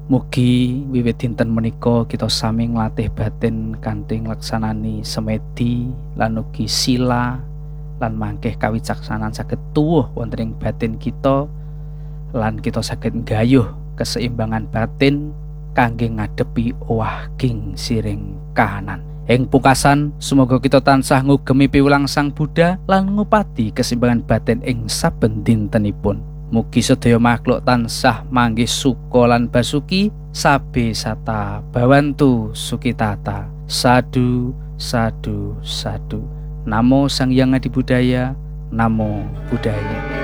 Mugi wiwit dinten menika kita sami nglatih batin kanthi nglaksanani semedi lan ugi sila lan mangkeh kawicaksanan saged tuwuh wonten ing batin kita lan kita saged nggayuh keseimbangan batin kangge ngadepi owahing siring kahanan. Ing pungkasan semoga kita tansah ngugemi piwulang Sang Buddha lan ngupati keseimbangan batin ing saben dintenipun. Mugi sedaya makhluk tansah manggih suka lan basuki sabe sata bawantu sukitata. Sadu sadu sadu. Namo Sang Hyang Adi Budaya. Namo Buddhaya.